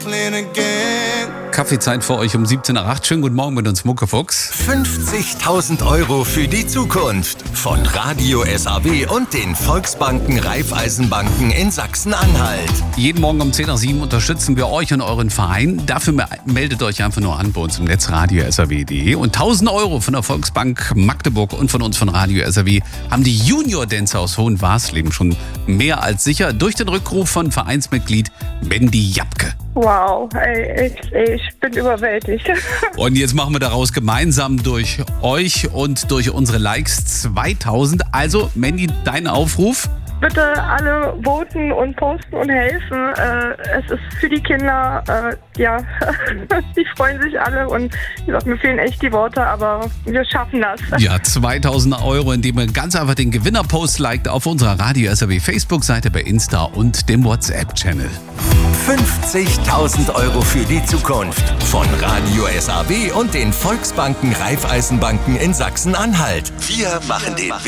Kaffeezeit für euch um 17:08 Uhr. Schönen guten Morgen mit uns, Muckefuchs. 50.000 Euro für die Zukunft von Radio SAW und den Volksbanken Raiffeisenbanken in Sachsen-Anhalt. Jeden Morgen um 6:10 unterstützen wir euch und euren Verein. Dafür meldet euch einfach nur an bei uns im Netz radio SAW.de. Und 1.000 Euro von der Volksbank Magdeburg und von uns von Radio SAW haben die Junior-Dancer aus Hohenwarsleben schon mehr als sicher durch den Rückruf von Vereinsmitglied Wendy Japke. Wow, ich bin überwältigt. Und jetzt machen wir daraus gemeinsam durch euch und durch unsere Likes 2.000. Also, Mandy, dein Aufruf? Bitte alle voten und posten und helfen. Es ist für die Kinder, die freuen sich alle und wie gesagt, mir fehlen echt die Worte, aber wir schaffen das. Ja, 2.000 Euro, indem ihr ganz einfach den Gewinnerpost liked auf unserer Radio SAW Facebook-Seite, bei Insta und dem WhatsApp-Channel. 50.000 Euro für die Zukunft von Radio SAW und den Volksbanken Raiffeisenbanken in Sachsen-Anhalt. Wir machen den